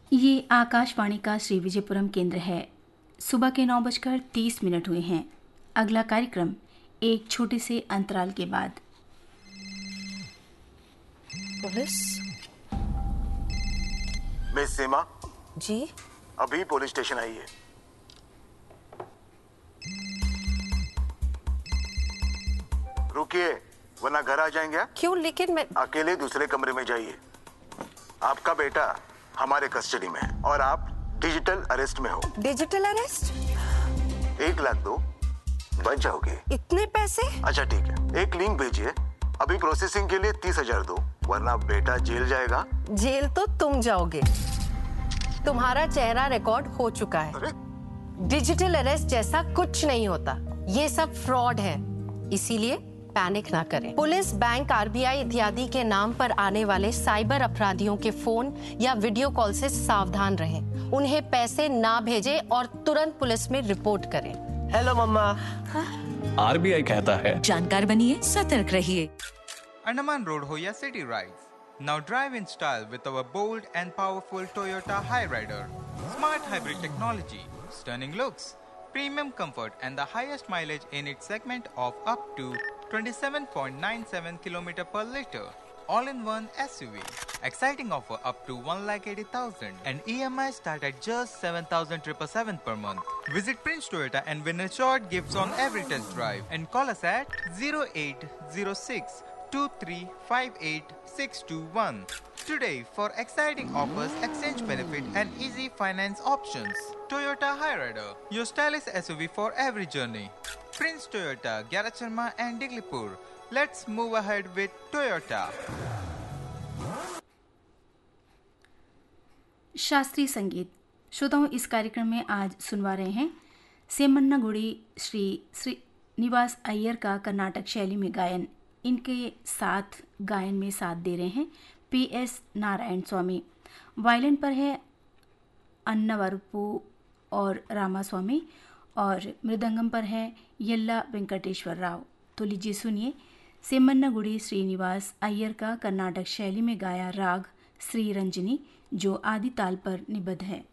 ये आकाशवाणी का श्री विजयपुरम केंद्र है। सुबह के 9:30 हुए हैं। अगला कार्यक्रम एक छोटे से अंतराल के बाद। पुलिस? मिस सीमा जी? अभी पुलिस स्टेशन आई है। रुकिए वरना घर आ जाएंगे आप। क्यों? लेकिन मैं अकेले दूसरे कमरे में जाइए। आपका बेटा हमारे कस्टडी में है और आप डिजिटल अरेस्ट में हो। Digital arrest? 1 लाख दो, बच जाओगे। इतने पैसे? अच्छा ठीक है, एक लिंक भेजिए। अभी प्रोसेसिंग के लिए 30,000 दो, वरना बेटा जेल जाएगा। जेल तो तुम जाओगे। तुम्हारा चेहरा रिकॉर्ड हो चुका है। अरे डिजिटल अरेस्ट जैसा कुछ नहीं होता, ये सब फ्रॉड है। इसीलिए पैनिक ना करें। पुलिस, बैंक, आरबीआई इत्यादि के नाम पर आने वाले साइबर अपराधियों के फोन या वीडियो कॉल से सावधान रहें। उन्हें पैसे ना भेजें और तुरंत पुलिस में रिपोर्ट करें। हेलो मम्मा। आरबीआई कहता है जानकार बनिए, सतर्क रहिए। Andaman Road Hoya City Rides. Now drive in style with our bold and powerful Toyota Hyryder. Smart hybrid technology, stunning looks, premium comfort and the highest mileage in its segment of up to 27.97 km per liter. All-in-one SUV. Exciting offer up to 1,80,000 and EMI start at just 7,777 per month. Visit Prince Toyota and win assured gifts on every test drive and call us at 0806 2358621 today for exciting offers, exchange benefit and easy finance options. Toyota Hyryder, your stylish SUV for every journey. Prince Toyota, Garacharma and Diglipur. Let's move ahead with Toyota. शास्त्रीय संगीत श्रोताओं, इस कार्यक्रम में आज सुनवा रहे हैं सेमन्नागुड़ी श्री श्रीनिवास अय्यर का कर्नाटक शैली में गायन। इनके साथ गायन में साथ दे रहे हैं PS नारायण स्वामी। वायलिन पर है अन्नावरपू और रामास्वामी और मृदंगम पर है यल्ला वेंकटेश्वर राव। तो लीजिए सुनिए सेमन्नागुड़ी श्रीनिवास अय्यर का कर्नाटक शैली में गाया राग श्री रंजनी, जो आदि ताल पर निबद्ध है।